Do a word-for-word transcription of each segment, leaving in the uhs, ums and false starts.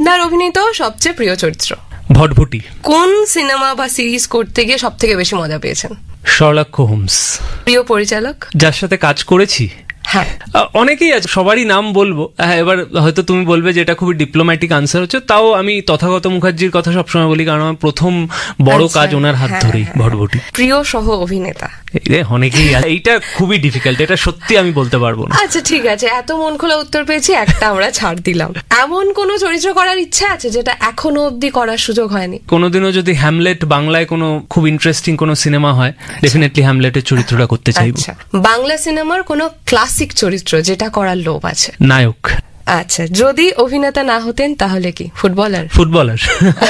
আপনার অভিনীত সবচেয়ে প্রিয় চরিত্র? ভটভটি। কোন সিনেমা বা সিরিজ করতে গিয়ে সব থেকে বেশি মজা পেয়েছেন? Sherlock Holmes. প্রিয় পরিচালক যার সাথে কাজ করেছি? হ্যাঁ, অনেকেই আছে, সবারই নাম বলবো। হ্যাঁ, এবার হয়তো তুমি বলবে যে এটা খুবই ডিপ্লোম্যাটিক আনসার হচ্ছে, তাও আমি তথাগত মুখার্জির কথা সবসময় বলি, কারণ আমার প্রথম বড় কাজ ওনার হাত ধরেই ভটভটি। প্রিয় সহ অভিনেতা? অনেকেই, এইটা খুবই ডিফিকাল্ট, এটা সত্যি আমি বলতে পারবো না। আচ্ছা ঠিক আছে, এত মন খোলা উত্তর পেয়েছি, একটা আমরা ছাড় দিলাম। এমন কোন চরিত্র করার ইচ্ছা আছে যেটা এখনো অব্দি করার সুযোগ হয়নি? কোনোদিনও যদি হ্যামলেট বাংলায় কোনো খুব ইন্টারেস্টিং কোনো সিনেমা হয়, ডেফিনেটলি হ্যামলেটের চরিত্রটা করতে চাইবো। বাংলা সিনেমার কোনো ক্লাসিক চরিত্র যেটা করার লোভ আছে? নায়ক। আচ্ছা, যদি অভিনেতা না হতেন তাহলে কি? ফুটবলার? ফুটবলার।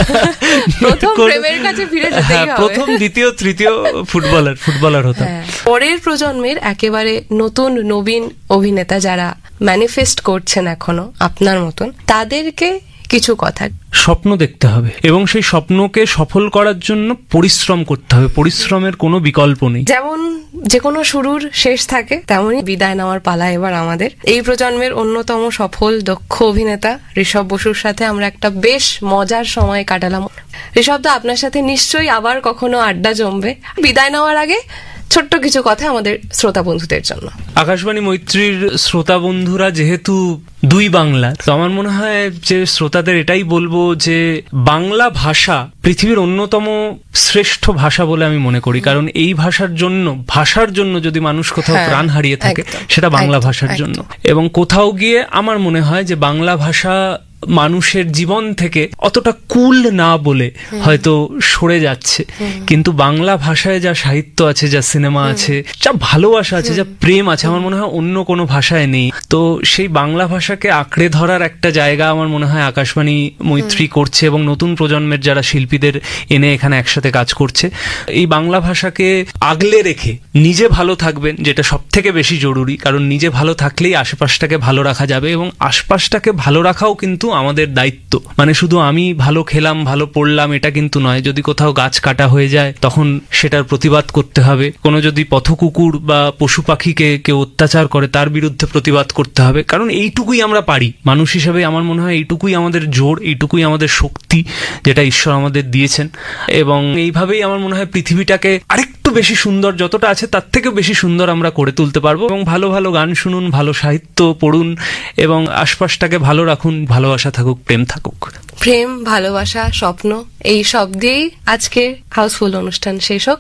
প্রথম প্রেমের কাছে ফিরে যেতেই হবে। প্রথম, দ্বিতীয়, তৃতীয় ফুটবলার ফুটবলার হতাম। পরের প্রজন্মের একেবারে নতুন নবীন অভিনেতা যারা ম্যানিফেস্ট করছেন এখনো আপনার মতন, তাদেরকে কিছু কথা। স্বপ্ন দেখতে হবে এবং সেই স্বপ্নকে সফল করার জন্য পরিশ্রম করতে হবে, পরিশ্রমের কোনো বিকল্প নেই। যেমন যে কোনো শুরুর শেষ থাকে, তেমনই বিদায় নেওয়ার পালা এবার আমাদের। এই প্রজন্মের অন্যতম সফল দক্ষ অভিনেতা ঋষভ বসুর সাথে আমরা একটা বেশ মজার সময় কাটালাম। ঋষভ দা, আপনার সাথে নিশ্চয়ই আবার কখনো আড্ডা জমবে। বিদায় নেওয়ার আগে ছোট্ট কিছু কথা আমাদের শ্রোতা বন্ধুদের জন্য। আকাশবাণী মৈত্রীর শ্রোতা বন্ধুরা যেহেতু দুই বাংলা, তো আমার মনে হয় যে শ্রোতাদের এটাই বলবো যে বাংলা ভাষা পৃথিবীর অন্যতম শ্রেষ্ঠ ভাষা বলে আমি মনে করি। কারণ এই ভাষার জন্য, ভাষার জন্য যদি মানুষ কোথাও প্রাণ হারিয়ে থাকে, সেটা বাংলা ভাষার জন্য। এবং কোথাও গিয়ে আমার মনে হয় যে বাংলা ভাষা মানুষের জীবন থেকে অতটা কুল না বলে হয়তো সরে যাচ্ছে, কিন্তু বাংলা ভাষায় যা সাহিত্য আছে, যা সিনেমা আছে, যা ভালোবাসা আছে, যা প্রেম আছে, আমার মনে হয় অন্য কোনো ভাষায় নেই। তো সেই বাংলা ভাষাকে আঁকড়ে ধরার একটা জায়গা আমার মনে হয় আকাশবাণী মৈত্রী করছে, এবং নতুন প্রজন্মের যারা শিল্পীদের এনে এখানে একসাথে কাজ করছে। এই বাংলা ভাষাকে আগলে রেখে নিজে ভালো থাকবেন, যেটা সব থেকে বেশি জরুরি। কারণ নিজে ভালো থাকলেই আশেপাশটাকে ভালো রাখা যাবে, এবং আশপাশটাকে ভালো রাখাও কিন্তু আমাদের দায়িত্ব। মানে শুধু আমি ভালো খেলাম, ভালো পড়লাম, এটা কিন্তু নয়। যদি কোথাও গাছ কাটা হয়ে যায়, তখন সেটার প্রতিবাদ করতে হবে। কোনো যদি পথকুকুর বা পশু পাখিকে কেউ অত্যাচার করে, তার বিরুদ্ধে প্রতিবাদ করতে হবে। কারণ এইটুকুই আমরা পারি মানুষ হিসেবে। আমার মনে হয় এইটুকুই আমাদের জোর, এইটুকুই আমাদের শক্তি, যেটা ঈশ্বর আমাদের দিয়েছেন। এবং এইভাবেই আমার মনে হয় পৃথিবীটাকে আরেকটু বেশি সুন্দর, যতটা আছে তার থেকে বেশি সুন্দর আমরা করে তুলতে পারবো। এবং ভালো ভালো গান শুনুন, ভালো সাহিত্য পড়ুন, এবং আশপাশটাকে ভালো রাখুন। ভালোবাসা থাকুক, প্রেম থাকুক। প্রেম, ভালোবাসা, স্বপ্ন, এই সব দিয়েই আজকে হাউসফুল অনুষ্ঠান শেষ হোক।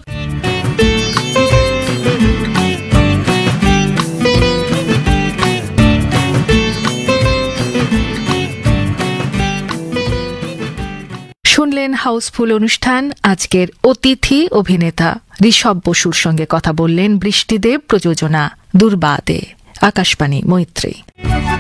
শুনলেন হাউসফুল অনুষ্ঠান। আজকের অতিথি অভিনেতা ঋষভ বসুর সঙ্গে কথা বললেন বৃষ্টিদেব, প্রযোজনা দুর্বা দে, আকাশবাণী মৈত্রী।